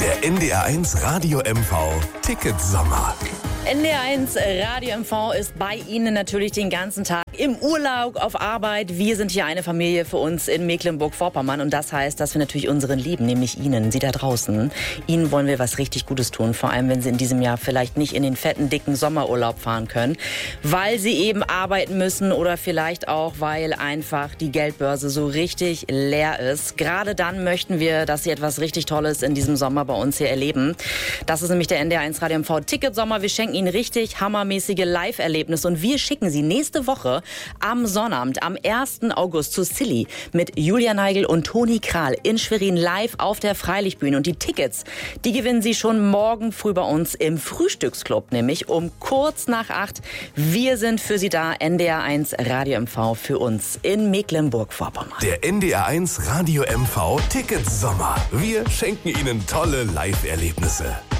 Der NDR1 Radio MV Ticketsommer. NDR1 Radio MV ist bei Ihnen natürlich den ganzen Tag im Urlaub, auf Arbeit. Wir sind hier eine Familie für uns in Mecklenburg-Vorpommern und das heißt, dass wir natürlich unseren Lieben, nämlich Ihnen, Sie da draußen, Ihnen wollen wir was richtig Gutes tun. Vor allem, wenn Sie in diesem Jahr vielleicht nicht in den fetten, dicken Sommerurlaub fahren können, weil Sie eben arbeiten müssen oder vielleicht auch, weil einfach die Geldbörse so richtig leer ist. Gerade dann möchten wir, dass Sie etwas richtig Tolles in diesem Sommer bei uns hier erleben. Das ist nämlich der NDR1 Radio MV Ticketsommer. Wir schenken Ihnen richtig hammermäßige Live-Erlebnisse und wir schicken Sie nächste Woche am Sonnabend, am 1. August zu Silly mit Julia Neigel und Toni Kral in Schwerin live auf der Freilichtbühne. Und die Tickets, die gewinnen Sie schon morgen früh bei uns im Frühstücksclub, nämlich um kurz nach 8. Wir sind für Sie da, NDR1 Radio MV für uns in Mecklenburg-Vorpommern. Der NDR1 Radio MV Ticketsommer. Wir schenken Ihnen tolle Live-Erlebnisse.